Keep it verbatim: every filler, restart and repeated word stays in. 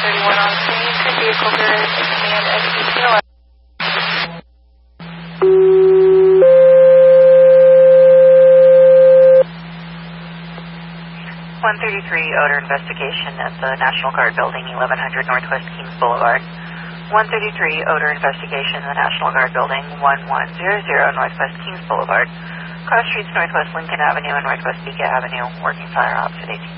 thirty-one on scene. Two vehicle garage and S D P eleven. one thirty-three, odor investigation at the National Guard Building, eleven hundred Northwest Kings Boulevard. one thirty-three, odor investigation at the National Guard Building, eleven hundred Northwest Kings Boulevard. Cross streets Northwest Lincoln Avenue and Northwest Beacon Avenue, working fire ops at eighteen.